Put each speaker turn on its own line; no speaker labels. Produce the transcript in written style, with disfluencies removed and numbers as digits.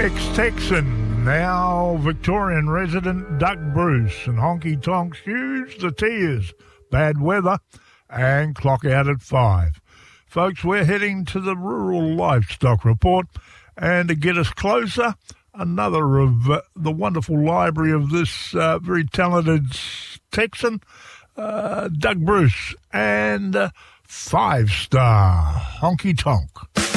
Ex-Texan, now Victorian resident Doug Bruce, and Honky Tonk Hughes, The Tears, Bad Weather, and Clock Out at 5. Folks, we're heading to the Rural Livestock Report, and to get us closer, another of the wonderful library of this very talented Texan, Doug Bruce, and 5-star Honky Tonk.